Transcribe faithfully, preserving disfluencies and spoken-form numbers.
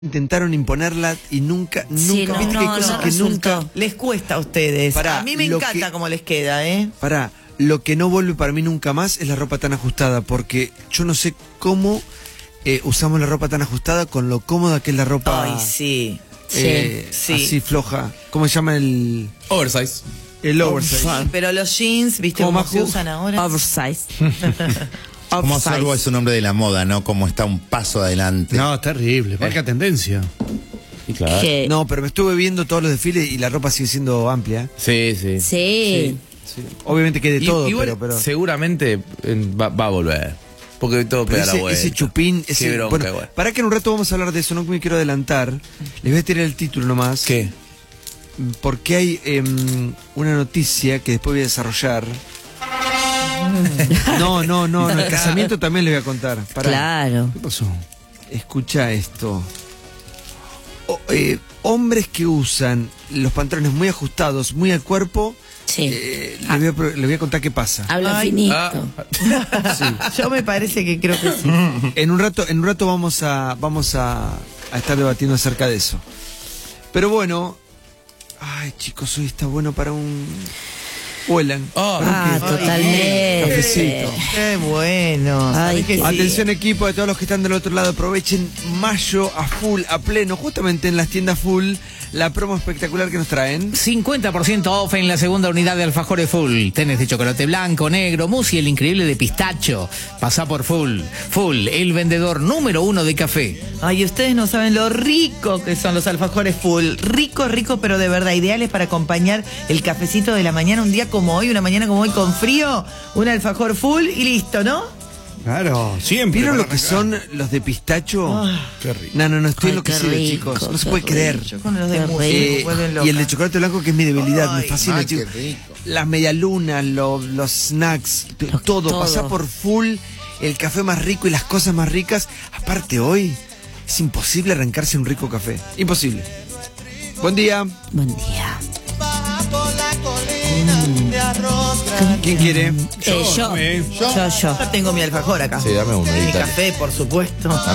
Intentaron imponerla y nunca, nunca, Sí, no, viste que hay no, cosas no que resultó. nunca. Les cuesta a ustedes. Pará, a mí me lo encanta que- cómo les queda, ¿eh? Pará, lo que no vuelve para mí nunca más es la ropa tan ajustada, porque yo no sé cómo eh, usamos la ropa tan ajustada con lo cómoda que es la ropa. Ay, sí. eh, Sí. así floja. ¿Cómo se llama el Oversize. el oversize? Sí, pero los jeans, ¿viste ¿Cómo, cómo se Maju? usan ahora? Oversize. Como Oversize. Sorbo es un hombre de la moda, ¿no? Como está un paso adelante. No, terrible, marca tendencia. Y claro. Que- No, pero me estuve viendo todos los desfiles y la ropa sigue siendo amplia. Sí, sí. Sí. Sí. Obviamente que de Y- todo, igual, pero, pero seguramente eh, va, va a volver. Porque todo pero pega la ese, vuelta. ese chupín, Qué ese, bronca, bueno, igual. para que en un rato vamos a hablar de eso, no me quiero adelantar. Les voy a tirar el título nomás. ¿Qué? Porque hay em, una noticia que después voy a desarrollar. No, no, no, no, el casamiento también les voy a contar. Pará. Claro. ¿Qué pasó? Escucha esto. O- eh, hombres que usan los pantalones muy ajustados, muy al cuerpo, Sí. eh, les, voy a, pro- les voy a contar qué pasa. Habla Ay, finito. Ah, Yo me parece que creo que sí. En un rato, en un rato vamos a, vamos a, a estar debatiendo acerca de eso. Pero bueno, ay chicos, hoy está bueno para un Vuelan. Oh. Ah, ¿Para qué? totalmente. Cafecito. Qué bueno. Ay, ¿sabés que qué- sí? Atención equipo, de todos los que están del otro lado, aprovechen mayo a full, a pleno, justamente en las tiendas full, la promo espectacular que nos traen. cincuenta por ciento off en la segunda unidad de alfajores Full. Tenés de chocolate blanco, negro, mousse y el increíble de pistacho. Pasá por Full. Full, el vendedor número uno de café. Ay, ustedes no saben lo rico que son los alfajores full. Rico, rico, pero de verdad, ideales para acompañar el cafecito de la mañana, un día como hoy, una mañana como hoy con frío, un alfajor full y listo, ¿no? Claro, siempre. ¿Vieron lo para que arrancar. son los de pistacho? Ah, Qué rico. No, no, no, estoy Ay, enloquecido, qué rico, chicos. No se qué puede creer. yo con los de Qué mousse rico. me Eh, vuelven loca. y el de chocolate blanco que es mi debilidad, me Ay, fascina, ay, chicos. qué rico. Las medialunas, lo- los snacks, t- Lo- todo, todo. pasá por full, el café más rico y las cosas más ricas. Aparte hoy, es imposible arrancarse un rico café. Imposible. Buen día. Buen día. ¿Quién quiere? Eh, yo, eh. yo, yo. Yo tengo mi alfajor acá. Sí, dame uno, Mi dale. café, por supuesto.